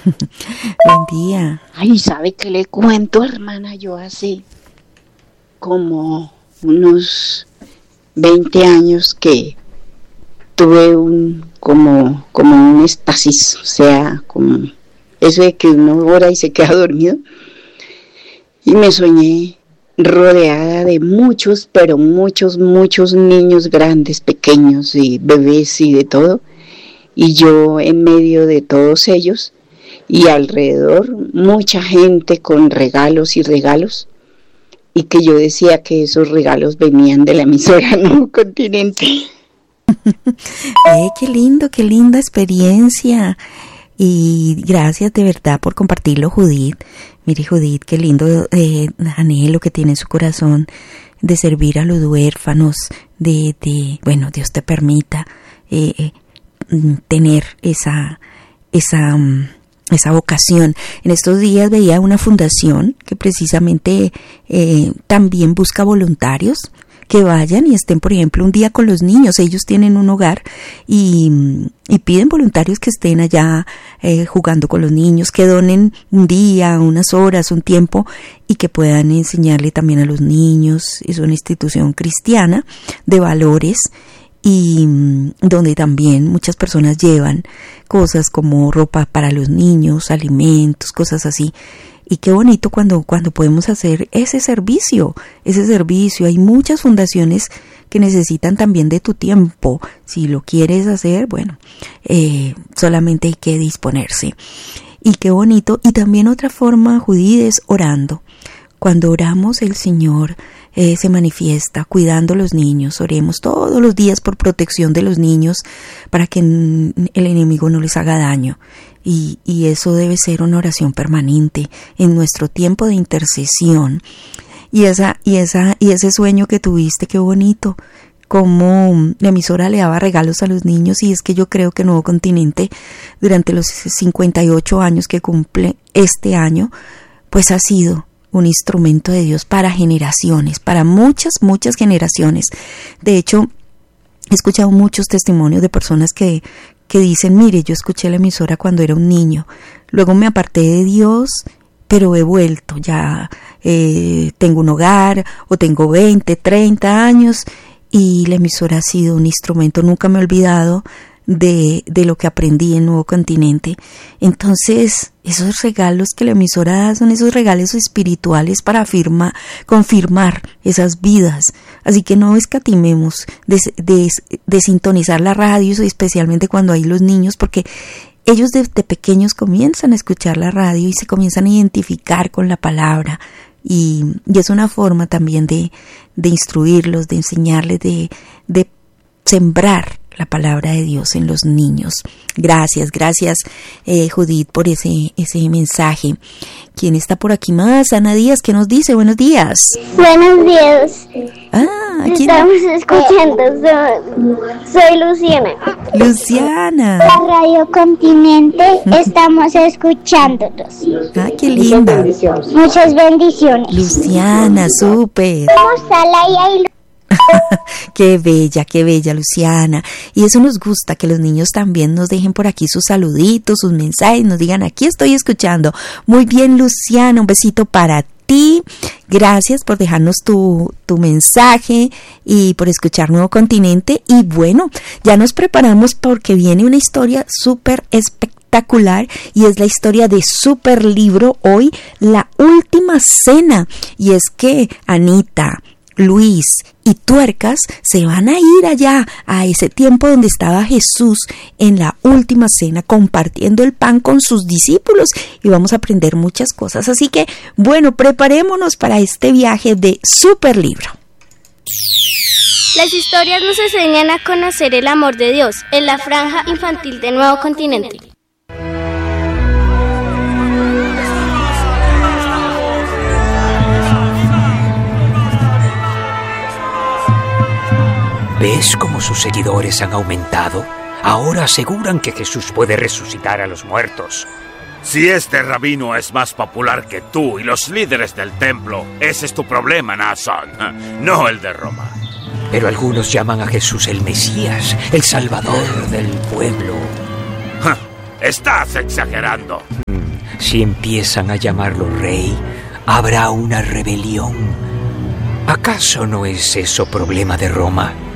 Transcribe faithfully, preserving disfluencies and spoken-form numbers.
Buen día. Ay, ¿sabe qué le cuento, hermana? Yo hace como unos veinte años que tuve un como, como un estasis, o sea, como eso de que uno ora y se queda dormido. Y me soñé rodeada de muchos, pero muchos, muchos niños grandes, pequeños y bebés y de todo. Y yo en medio de todos ellos y alrededor mucha gente con regalos y regalos. Y que yo decía que esos regalos venían de la emisora Nuevo Continente. Eh, qué lindo, qué linda experiencia. Y gracias de verdad por compartirlo, Judith. Mire, Judith, qué lindo eh, anhelo que tiene en su corazón de servir a los huérfanos, de, de bueno, Dios te permita eh, eh, tener esa, esa, um, esa vocación. En estos días veía una fundación que precisamente eh, también busca voluntarios que vayan y estén, por ejemplo, un día con los niños. Ellos tienen un hogar y, y piden voluntarios que estén allá eh, jugando con los niños, que donen un día, unas horas, un tiempo y que puedan enseñarle también a los niños. Es una institución cristiana de valores y donde también muchas personas llevan cosas como ropa para los niños, alimentos, cosas así. Y qué bonito cuando, cuando podemos hacer ese servicio, ese servicio. Hay muchas fundaciones que necesitan también de tu tiempo. Si lo quieres hacer, bueno, eh, solamente hay que disponerse. Y qué bonito. Y también otra forma, Judith, es orando. Cuando oramos, el Señor eh, se manifiesta cuidando a los niños. Oremos todos los días por protección de los niños para que el enemigo no les haga daño. Y, y eso debe ser una oración permanente en nuestro tiempo de intercesión. Y esa, y esa, y ese sueño que tuviste, qué bonito. Como la emisora le daba regalos a los niños, y es que yo creo que Nuevo Continente, durante los cincuenta y ocho años que cumple este año, pues ha sido un instrumento de Dios para generaciones, para muchas, muchas generaciones. De hecho, he escuchado muchos testimonios de personas que, que dicen, mire, yo escuché la emisora cuando era un niño, luego me aparté de Dios, pero he vuelto, ya eh, tengo un hogar, o tengo veinte, treinta años, y la emisora ha sido un instrumento, nunca me he olvidado de, de lo que aprendí en Nuevo Continente. Entonces, esos regalos que la emisora da son esos regalos espirituales para afirma, confirmar esas vidas. Así que no escatimemos de, de, de sintonizar la radio, especialmente cuando hay los niños, porque ellos desde pequeños comienzan a escuchar la radio y se comienzan a identificar con la palabra. Y, y es una forma también de, de instruirlos, de enseñarles, de, de sembrar la palabra de Dios en los niños. Gracias, gracias eh, Judith por ese, ese mensaje. ¿Quién está por aquí más? Ana Díaz, ¿qué nos dice? Buenos días. Buenos días. Ah, ¿quién? Estamos escuchando, soy, soy Luciana. Luciana. La Radio Continente, estamos escuchándolos. Ah, qué linda. Muchas bendiciones. Luciana, súper. Vamos a la y Qué bella, qué bella, Luciana. Y eso nos gusta, que los niños también nos dejen por aquí sus saluditos, sus mensajes, nos digan, aquí estoy escuchando. Muy bien, Luciana, un besito para ti. Gracias por dejarnos tu, tu mensaje y por escuchar Nuevo Continente. Y bueno, ya nos preparamos porque viene una historia súper espectacular y es la historia de Super Libro. Hoy, la última cena. Y es que Anita, Luis y Tuercas se van a ir allá a ese tiempo donde estaba Jesús en la última cena compartiendo el pan con sus discípulos y vamos a aprender muchas cosas. Así que, bueno, preparémonos para este viaje de Super Libro. Las historias nos enseñan a conocer el amor de Dios en la franja infantil de Nuevo Continente. ¿Ves cómo sus seguidores han aumentado? Ahora aseguran que Jesús puede resucitar a los muertos. Si este rabino es más popular que tú y los líderes del templo, ese es tu problema, Naasón, no el de Roma. Pero algunos llaman a Jesús el Mesías, el Salvador del pueblo. Estás exagerando. Si empiezan a llamarlo rey, habrá una rebelión. ¿Acaso no es eso problema de Roma?